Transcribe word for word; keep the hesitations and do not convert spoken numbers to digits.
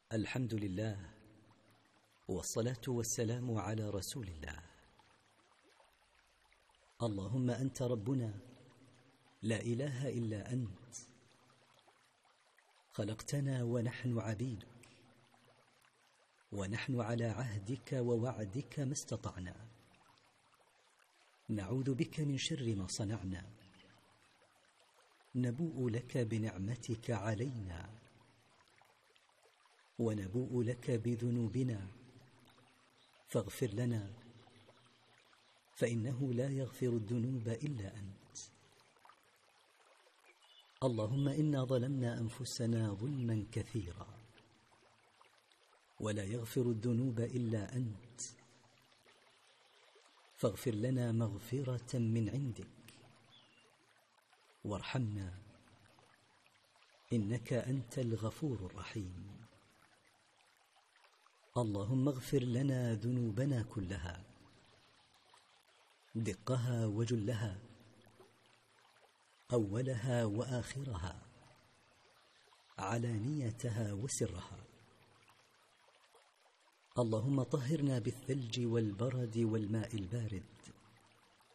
الحمد لله، والصلاة والسلام على رسول الله. اللهم أنت ربنا لا إله إلا أنت، خلقتنا ونحن عبيدك، ونحن على عهدك ووعدك ما استطعنا، نعوذ بك من شر ما صنعنا، نبوء لك بنعمتك علينا، ونبوء لك بذنوبنا، فاغفر لنا، فإنه لا يغفر الذنوب إلا أنت. اللهم إنا ظلمنا أنفسنا ظلما كثيرا، ولا يغفر الذنوب إلا أنت، فاغفر لنا مغفرة من عندك، وارحمنا، إنك أنت الغفور الرحيم. اللهم اغفر لنا ذنوبنا كلها، دقها وجلها، أولها وآخرها، علانيتها وسرها. اللهم طهرنا بالثلج والبرد والماء البارد،